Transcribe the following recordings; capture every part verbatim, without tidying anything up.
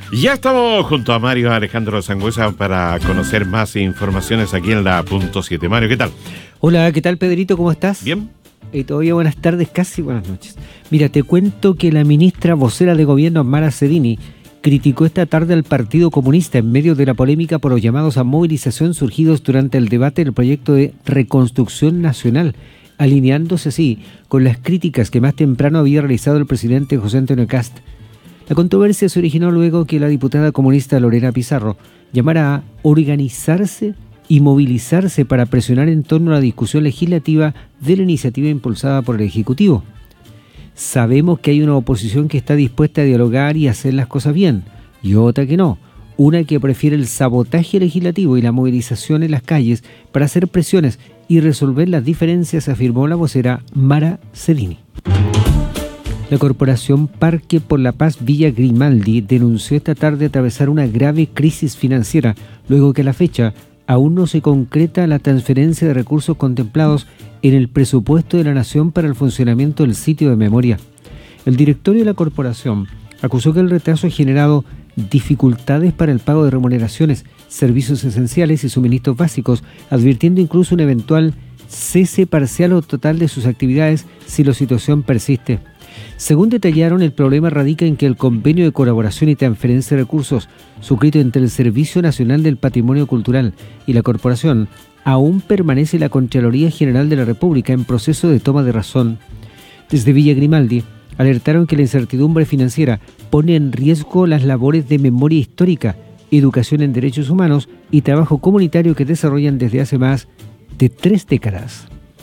Ya estamos junto a Mario Alejandro Sangüesa para conocer más informaciones aquí en la punto siete. Mario, ¿qué tal? Hola, ¿qué tal, Pedrito? ¿Cómo estás? Bien. Eh, todavía buenas tardes, casi buenas noches. Mira, te cuento que la ministra vocera de gobierno, Mara Sedini, criticó esta tarde al Partido Comunista en medio de la polémica por los llamados a movilización surgidos durante el debate del proyecto de reconstrucción nacional, alineándose así con las críticas que más temprano había realizado el presidente José Antonio Kast. La controversia se originó luego que la diputada comunista Lorena Pizarro llamara a organizarse y movilizarse para presionar en torno a la discusión legislativa de la iniciativa impulsada por el Ejecutivo. Sabemos que hay una oposición que está dispuesta a dialogar y hacer las cosas bien, y otra que no, una que prefiere el sabotaje legislativo y la movilización en las calles para hacer presiones y resolver las diferencias, afirmó la vocera Mara Sedini. La Corporación Parque por la Paz Villa Grimaldi denunció esta tarde atravesar una grave crisis financiera, luego que a la fecha aún no se concreta la transferencia de recursos contemplados en el presupuesto de la Nación para el funcionamiento del sitio de memoria. El directorio de la corporación acusó que el retraso ha generado dificultades para el pago de remuneraciones, servicios esenciales y suministros básicos, advirtiendo incluso un eventual cese parcial o total de sus actividades si la situación persiste. Según detallaron, el problema radica en que el convenio de colaboración y transferencia de recursos suscrito entre el Servicio Nacional del Patrimonio Cultural y la corporación aún permanece la Contraloría General de la República en proceso de toma de razón. Desde Villa Grimaldi alertaron que la incertidumbre financiera pone en riesgo las labores de memoria histórica, educación en derechos humanos y trabajo comunitario que desarrollan desde hace más de tres décadas.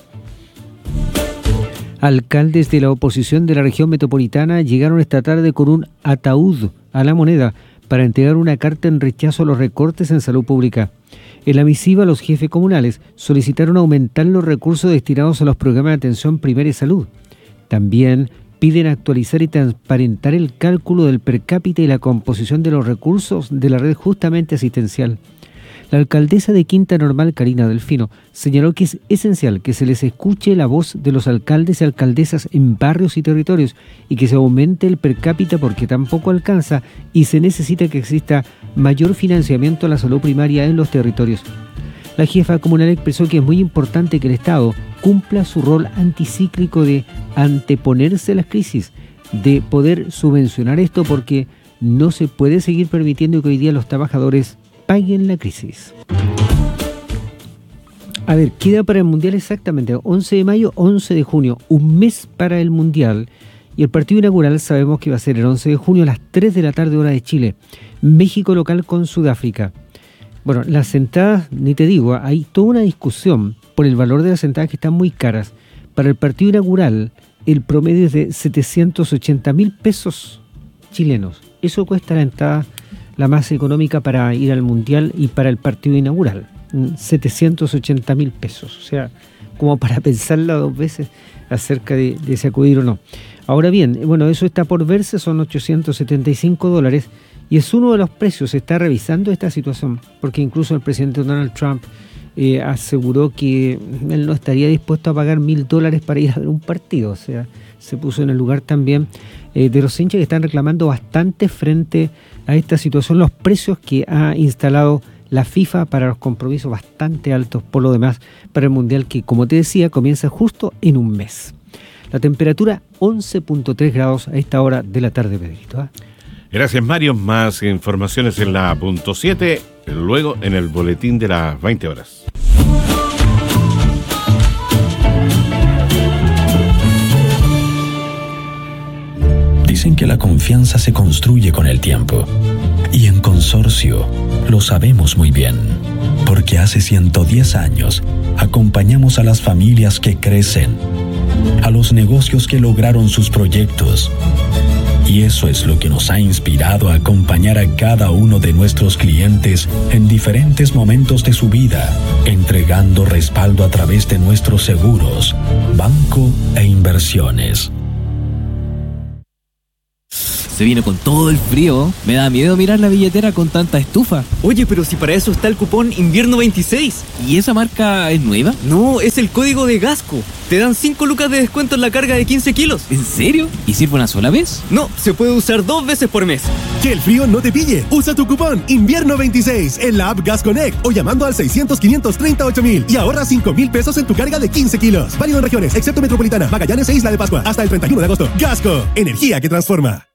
Alcaldes de la oposición de la región metropolitana llegaron esta tarde con un ataúd a La Moneda para entregar una carta en rechazo a los recortes en salud pública. En la misiva, los jefes comunales solicitaron aumentar los recursos destinados a los programas de atención primaria y salud. También piden actualizar y transparentar el cálculo del per cápita y la composición de los recursos de la red justamente asistencial. La alcaldesa de Quinta Normal, Karina Delfino, señaló que es esencial que se les escuche la voz de los alcaldes y alcaldesas en barrios y territorios y que se aumente el per cápita porque tampoco alcanza y se necesita que exista mayor financiamiento a la salud primaria en los territorios. La jefa comunal expresó que es muy importante que el Estado cumpla su rol anticíclico de anteponerse a las crisis, de poder subvencionar esto porque no se puede seguir permitiendo que hoy día los trabajadores paguen la crisis. A ver, queda para el Mundial exactamente once de mayo, once de junio, un mes para el Mundial. Y el partido inaugural sabemos que va a ser el once de junio a las tres de la tarde hora de Chile. México local con Sudáfrica. Bueno, las entradas, ni te digo, hay toda una discusión por el valor de las entradas que están muy caras. Para el partido inaugural, el promedio es de setecientos ochenta mil pesos chilenos. Eso cuesta la entrada la más económica para ir al Mundial y para el partido inaugural, setecientos ochenta mil pesos, o sea, como para pensarla dos veces acerca de, de si acudir o no. Ahora bien, bueno, eso está por verse, son ochocientos setenta y cinco dólares y es uno de los precios. Se está revisando esta situación porque incluso el presidente Donald Trump eh, aseguró que él no estaría dispuesto a pagar mil dólares para ir a ver un partido, o sea, se puso en el lugar también eh, de los hinchas que están reclamando bastante frente a esta situación, los precios que ha instalado la FIFA para los compromisos bastante altos por lo demás para el Mundial que, como te decía, comienza justo en un mes. La temperatura once punto tres grados a esta hora de la tarde, Pedrito, ¿eh? Gracias, Mario. Más informaciones en la punto siete, luego en el boletín de las veinte horas. Dicen que la confianza se construye con el tiempo. Y en Consorcio lo sabemos muy bien, porque hace ciento diez años acompañamos a las familias que crecen, a los negocios que lograron sus proyectos. Y eso es lo que nos ha inspirado a acompañar a cada uno de nuestros clientes en diferentes momentos de su vida, entregando respaldo a través de nuestros seguros, banco e inversiones. Se viene con todo el frío. Me da miedo mirar la billetera con tanta estufa. Oye, pero si para eso está el cupón Invierno veintiséis. ¿Y esa marca es nueva? No, es el código de Gasco. Te dan cinco lucas de descuento en la carga de quince kilos. ¿En serio? ¿Y sirve una sola vez? No, se puede usar dos veces por mes. Que el frío no te pille. Usa tu cupón Invierno veintiséis en la app Gas Connect o llamando al seiscientos, quinientos treinta, ocho mil y ahorra cinco mil pesos en tu carga de quince kilos. Válido en regiones, excepto Metropolitana, Magallanes e Isla de Pascua. Hasta el treinta y uno de agosto. Gasco, energía que transforma.